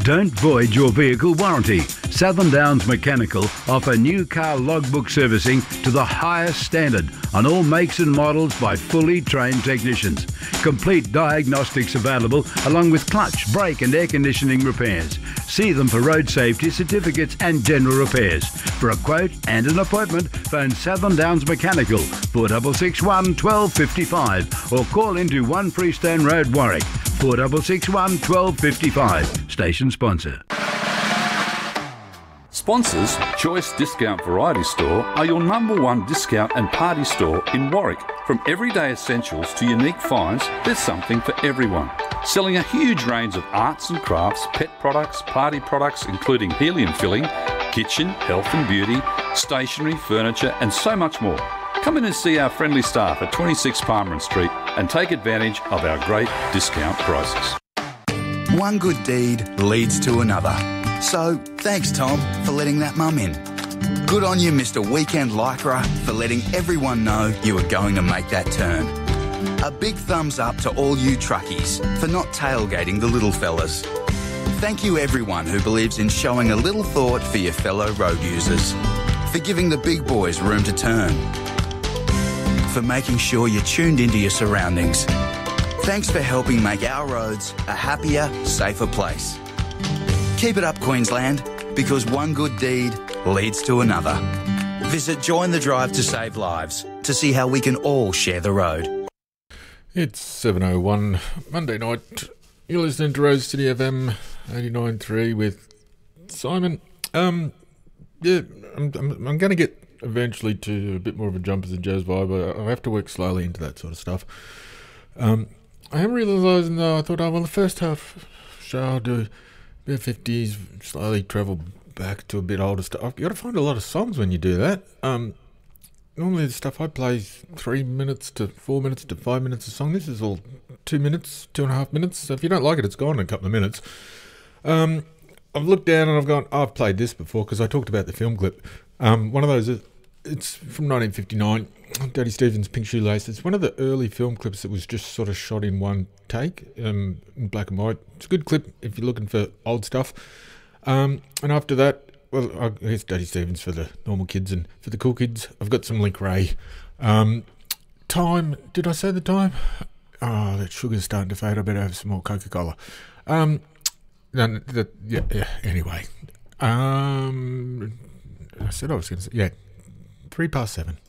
Don't void your vehicle warranty. Southern Downs Mechanical offer new car logbook servicing to the highest standard on all makes and models by fully trained technicians. Complete diagnostics available along with clutch, brake and air conditioning repairs. See them for road safety certificates and general repairs. For a quote and an appointment, phone Southern Downs Mechanical 4661 1255 or call into 1 Freestone Road, Warwick 4661 1255. Station sponsor. Sponsors, Choice Discount Variety Store are your #1 discount and party store in Warwick. From everyday essentials to unique finds, there's something for everyone. Selling a huge range of arts and crafts, pet products, party products including helium filling, kitchen, health and beauty, stationery, furniture and so much more. Come in and see our friendly staff at 26 Palmer Street and take advantage of our great discount prices. One good deed leads to another. So, thanks Tom for letting that mum in. Good on you Mr Weekend Lycra for letting everyone know you were going to make that turn. A big thumbs up to all you truckies for not tailgating the little fellas. Thank you everyone who believes in showing a little thought for your fellow road users. For giving the big boys room to turn. For making sure you're tuned into your surroundings. Thanks for helping make our roads a happier, safer place. Keep it up, Queensland, because one good deed leads to another. Visit Join the Drive to Save Lives to see how we can all share the road. It's 7:01 Monday night. You're listening to Rose City FM 89.3 with Simon. I'm going to get eventually to a bit more of a jumpers and jazz vibe. I have to work slowly into that sort of stuff. I am realising though, I thought, the first half show I'll do a bit of 50s, slowly travel back to a bit older stuff. You've got to find a lot of songs when you do that. Normally the stuff I play is 3 minutes to 4 minutes to 5 minutes a song. This is all 2 minutes, 2.5 minutes. So if you don't like it, it's gone in a couple of minutes. I've looked down and I've gone, I've played this before because I talked about the film clip. One of those, it's from 1959, Daddy Stevens' Pink Shoelace. It's one of the early film clips that was just sort of shot in one take, in black and white. It's a good clip if you're looking for old stuff. And after that, well, I guess Daddy Stevens for the normal kids, and for the cool kids, I've got some Link Ray. Time, did I say the time? Oh, that sugar's starting to fade. I better have some more Coca-Cola. Anyway. I said I was going to say, 7:03.